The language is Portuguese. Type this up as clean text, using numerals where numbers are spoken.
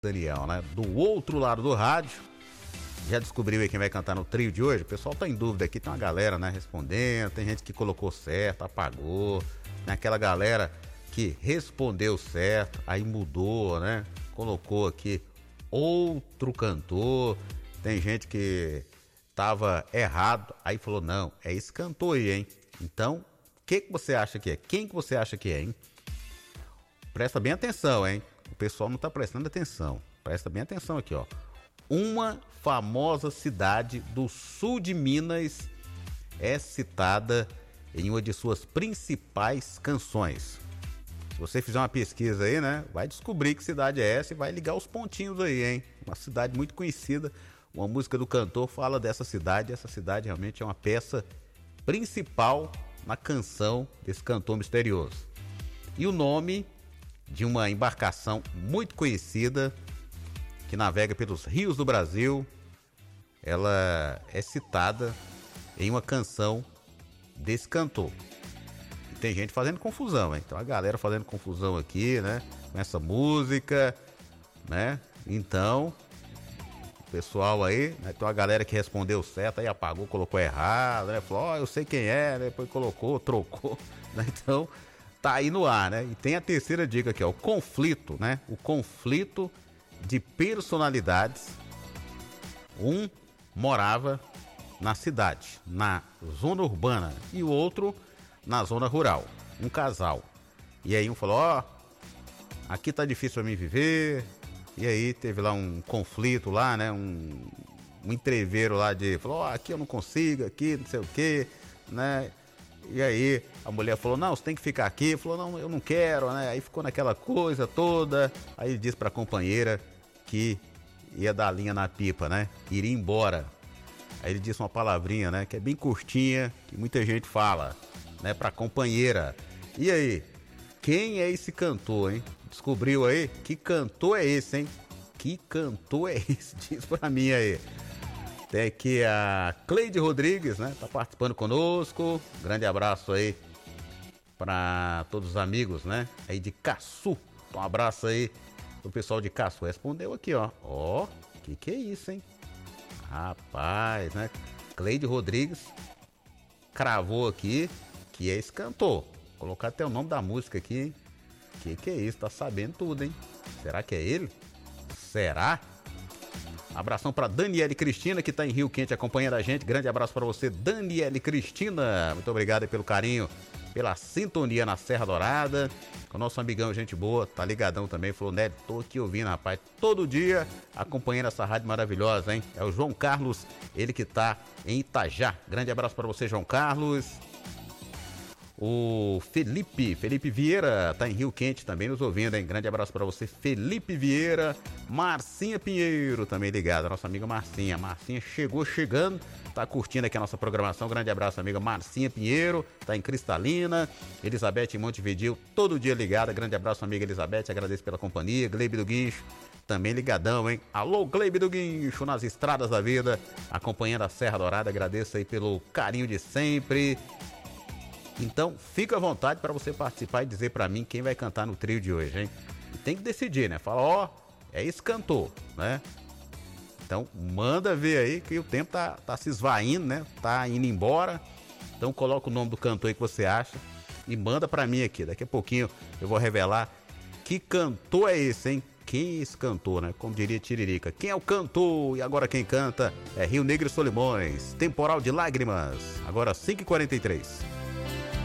Daniel, né? Do outro lado do rádio. Já descobriu aí quem vai cantar no trio de hoje? O pessoal tá em dúvida aqui, tem uma galera, né, respondendo, tem gente que colocou certo, apagou, tem aquela galera que respondeu certo, aí mudou, né? Colocou aqui outro cantor, tem gente que tava errado, aí falou, não, é esse cantor aí, hein? Então, o que você acha que é? Quem que você acha que é, hein? Presta bem atenção, hein? O pessoal não tá prestando atenção. Presta bem atenção aqui, ó. Uma famosa cidade do sul de Minas é citada em uma de suas principais canções. Se você fizer uma pesquisa aí, né, vai descobrir que cidade é essa e vai ligar os pontinhos aí, hein? Uma cidade muito conhecida, uma música do cantor fala dessa cidade. Essa cidade realmente é uma peça principal na canção desse cantor misterioso. E o nome de uma embarcação muito conhecida que navega pelos rios do Brasil, ela é citada em uma canção desse cantor. E tem gente fazendo confusão, hein? Então a galera fazendo confusão aqui, né? Com essa música, né? Então, o pessoal aí, né? Tem uma galera que respondeu certo, aí apagou, colocou errado, né? Falou, ó, eu sei quem é, né? Depois colocou, trocou, né? Então, tá aí no ar, né? E tem a terceira dica aqui, ó, o conflito, né? O conflito de personalidades. Um morava na cidade, na zona urbana, e o outro na zona rural. Um casal. E aí um falou, ó, aqui tá difícil pra mim viver. E aí teve lá um conflito lá, né? Um entreveiro lá de, falou, ó, aqui eu não consigo, aqui não sei o que, né? E aí a mulher falou, não, você tem que ficar aqui. Falou, não, eu não quero, né? Aí ficou naquela coisa toda. Aí ele disse pra companheira que ia dar linha na pipa, né? Iria embora. Aí ele disse uma palavrinha, né? Que é bem curtinha, que muita gente fala, né? Pra companheira. E aí? Quem é esse cantor, hein? Descobriu aí? Que cantor é esse, hein? Que cantor é esse? Diz pra mim aí. Tem aqui a Cleide Rodrigues, né? Tá participando conosco. Grande abraço aí para todos os amigos, né? Aí de Caçu. Um abraço aí pro pessoal de Caçu. Respondeu aqui, ó. Ó, que é isso, hein? Rapaz, né? Cleide Rodrigues cravou aqui que é esse cantor. Vou colocar até o nome da música aqui, hein? Que é isso? Tá sabendo tudo, hein? Será que é ele? Será? Abração para Daniele Cristina, que está em Rio Quente acompanhando a gente. Grande abraço para você, Daniele Cristina. Muito obrigado aí pelo carinho, pela sintonia na Serra Dourada. Com o nosso amigão, gente boa, tá ligadão também. Falou, Nery, tô aqui ouvindo, rapaz, todo dia acompanhando essa rádio maravilhosa, hein? É o João Carlos, ele que tá em Itajá. Grande abraço para você, João Carlos. O Felipe Vieira tá em Rio Quente também nos ouvindo, hein? Grande abraço para você, Felipe Vieira. Marcinha Pinheiro também ligada, nossa amiga Marcinha. Marcinha chegando, tá curtindo aqui a nossa programação. Grande abraço, amiga Marcinha Pinheiro, tá em Cristalina. Elizabeth em Montevidéu, todo dia ligada. Grande abraço, amiga Elizabeth, agradeço pela companhia. Gleibe do Guincho, também ligadão, hein? Alô, Gleibe do Guincho, nas estradas da vida, acompanhando a Serra Dourada. Agradeço aí pelo carinho de sempre. Então, fica à vontade para você participar e dizer para mim quem vai cantar no trio de hoje, hein? E tem que decidir, né? Fala, ó, é esse cantor, né? Então, manda ver aí que o tempo tá se esvaindo, né? Tá indo embora. Então, coloca o nome do cantor aí que você acha e manda para mim aqui. Daqui a pouquinho eu vou revelar que cantor é esse, hein? Quem é esse cantor, né? Como diria Tiririca. Quem é o cantor? E agora quem canta é Rio Negro e Solimões. Temporal de Lágrimas. Agora 5h43.